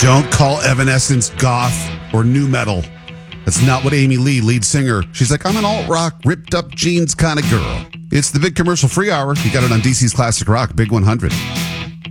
Don't call Evanescence goth or new metal. That's not what Amy Lee, lead singer. She's like, I'm an alt-rock, ripped-up jeans kind of girl. It's the Big Commercial Free Hour. You got it on DC's Classic Rock, Big 100.